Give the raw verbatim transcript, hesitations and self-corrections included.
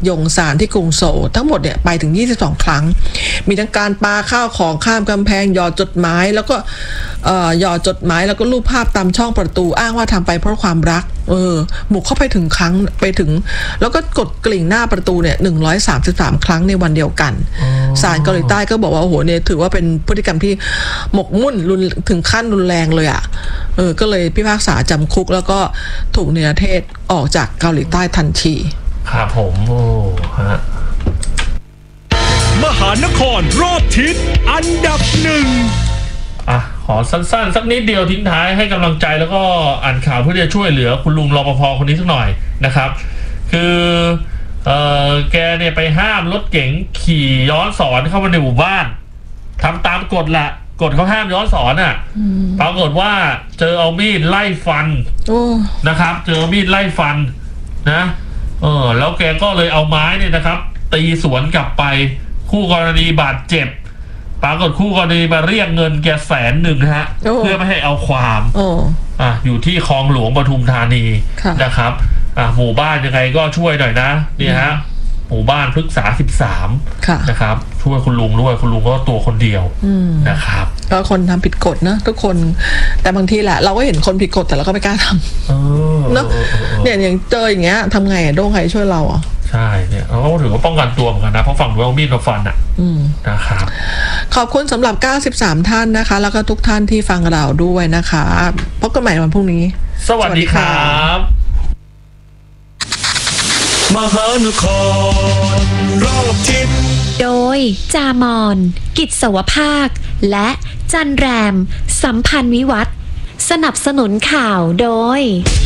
ยงซานที่กรุงโซลทั้งหมดเนี่ยไปถึงยี่สิบสองครั้งมีทั้งการปาข้าวของข้ามกำแพงหยอดจดหมายแล้วก็เอ่อหยอดจดหมายแล้วก็รูปภาพตามช่องประตูอ้างว่าทำไปเพราะความรักเออบุกเข้าไปถึงครั้งไปถึงแล้วก็กดกริ่งหน้าประตูเนี่ยหนึ่งร้อยสามสิบสามครั้งในวันเดียวกันศาลเกาหลีใต้ก็บอกว่าโอ้โหเนี่ยถือว่าเป็นพฤติกรรมที่หมกมุ่นรุนถึงขั้นรุนแรงเลยอ่ะเออก็เลยพิพากษาจำคุกแล้วก็ถูกเนรเทศออกจากเกาหลีใต้ทันทีครับผมโอ้ฮะมหานครรอบทิศอันดับหนึ่งอ่ะขอสั้นๆสักนิดเดียวทิ้งท้ายให้กำลังใจแล้วก็อ่านข่าวเพื่อจะช่วยเหลือคุณลุงรปภคนนี้สักหน่อยนะครับคือเอ่อแกเนี่ยไปห้ามรถเก๋งขี่ย้อนสอนเข้ามาในหมู่บ้านทำตามกฎแหละกฎเขาห้ามย้อนสอนอ่ะปรากฏว่าเจอเอามีดไล่ฟันนะครับเจอมีดไล่ฟันนะเออแล้วแกก็เลยเอาไม้เนี่ยนะครับตีสวนกลับไปคู่กรณีบาดเจ็บปรากฏคู่กรณีมาเรียกเงินแกแสนหนึ่งนะฮะเพื่อไม่ให้เอาความอ่ะอยู่ที่คลองหลวงปทุมธานีนะครับอ่ะหมู่บ้านยังไงก็ช่วยหน่อยนะนี่ฮะหมู่บ้านพฤกษาสิบสามนะครับช่วยคุณลุงด้วยคุณลุงก็ตัวคนเดียวนะครับก็คนทำผิดกฎนะทุกคนแต่บางทีแหละเราก็เห็นคนผิดกฎแต่เราก็ไม่กล้าทำเนาะเนี่ยอย่างเจออย่างเงี้ยทำไงอ่ะโด้งใครช่วยเราอ่ะใช่เนี่ยเราก็ถือว่าป้องกันตัวเหมือนกันนะเพราะฝั่งนู้นเอามีดมาฟันอ่ะนะครับขอบคุณสำหรับเก้าสิบสามท่านนะคะแล้วก็ทุกท่านที่ฟังเราด้วยนะคะพบกันใหม่วันพรุ่งนี้สวัสดีครับมหานครรอบทิศโดยจามอนกิจสวภาคและจันแรมสัมพันธ์วิวัฒน์สนับสนุนข่าวโดย